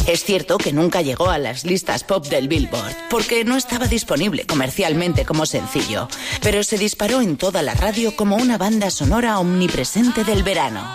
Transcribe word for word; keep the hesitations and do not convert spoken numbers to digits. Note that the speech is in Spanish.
Es cierto que nunca llegó a las listas pop del Billboard, porque no estaba disponible comercialmente como sencillo, pero se disparó en toda la radio como una banda sonora omnipresente del verano.